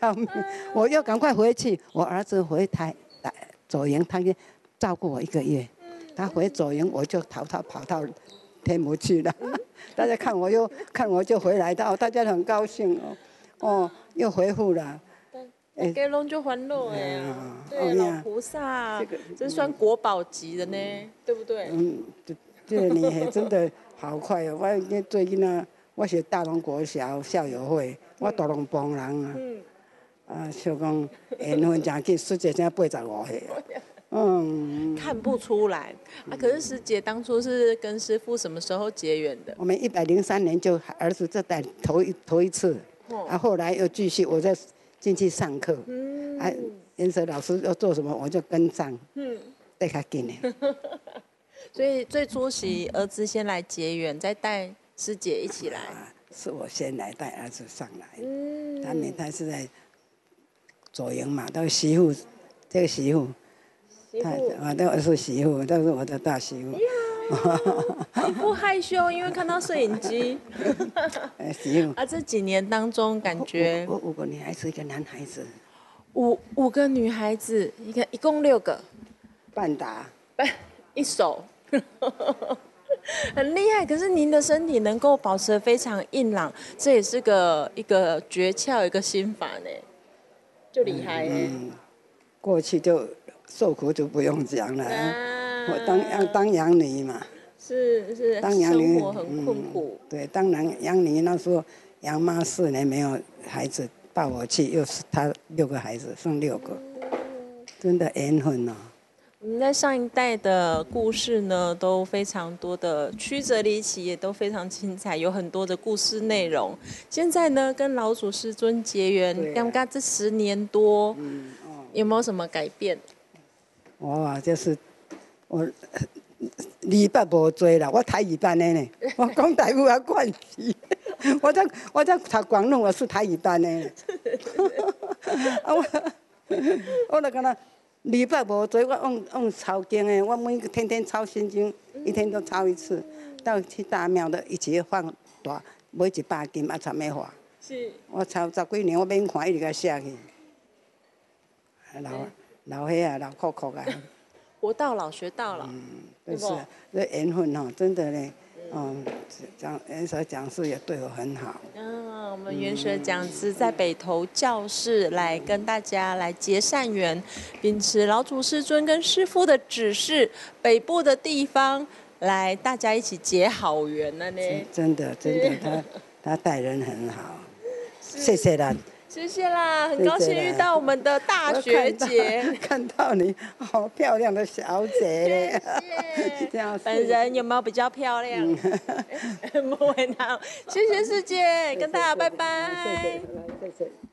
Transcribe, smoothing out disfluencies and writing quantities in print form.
要命，我要赶快回去。我儿子回左营，他照顾我1个月，他回左营，我就跑到天母去了。大家看我就回来到，大家很高兴又恢复了。 大家拢就欢乐哎呀，对，老菩萨，这算国宝级的呢，对不对？ 这个年真的好快哦！我最近啊，我是大龙国小校友会，我大龙帮人啊，就讲缘分真紧，师姐现在85岁了。 看不出来啊。可是师姐当初是跟师父什么时候结缘的？ 我们103年就儿子这代头一次，后来又继续，我再进去上课，颜色老师要做什么，我就跟上，带他紧的。 所以最初是儿子先来结缘，再带师姐一起来。 是我先来带儿子上来，他是在左营嘛，都媳妇，这个媳妇，都是媳妇，都是我的大媳妇。 不害羞，因为看到摄影机。 媳妇这几年当中，感觉我5个女孩子，1个男孩子。 五个女孩子，一共6个。 半打。 一手。很厉害，可是您的身体能够保持得非常硬朗，这也是一个诀窍，一个心法呢，就厉害耶。 过去就受苦就不用讲了，我当养女嘛， 是当养女生活很困苦。 对，当养女那时候养妈4年没有孩子，抱我去又是他6个孩子，剩6个，真的缘分哦。 我们在上一代的故事呢，都非常多的曲折离奇，也都非常精彩，有很多的故事内容。现在呢，跟老祖师尊结缘，刚刚这10年多，有没有什么改变？ 我就是我礼拜无做啦，我台语班的呢，我讲台语也惯死。我在读广东，我是台语班的呢。我就敢若。礼拜无做，我用抄经的，我天天抄心经，一天都抄1次。到去大庙的一起放大，买100斤啊，参要花。 是。 我抄10几年，我免看，一直甲写去。老岁啊，老酷酷啊。 活到老，学到老。 就是这缘分哦，真的呢。元蛇讲师也对我很好。 我们元蛇讲师在北投教室来跟大家来结善缘，秉持老祖师尊跟师父的指示，北部的地方来大家一起结好缘了呢。 真的，他待人很好，谢谢啦。 谢谢啦，很高兴遇到我们的大学姐， 看到你好漂亮的小姐， 谢谢。本人有没有比较漂亮？不会闹，谢谢师姐，跟大家拜拜。 谢谢。